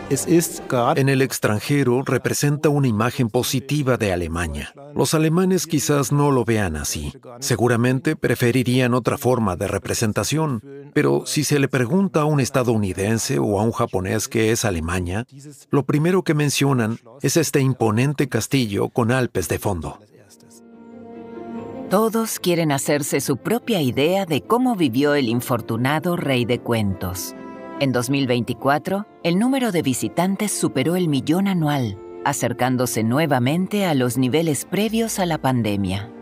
En el extranjero representa una imagen positiva de Alemania. Los alemanes quizás no lo vean así. Seguramente preferirían otra forma de representación. Pero si se le pregunta a un estadounidense o a un japonés qué es Alemania, lo primero que mencionan es este imponente castillo con Alpes de fondo. Todos quieren hacerse su propia idea de cómo vivió el infortunado rey de cuentos. En 2024, el número de visitantes superó el 1.000.000 anual, acercándose nuevamente a los niveles previos a la pandemia.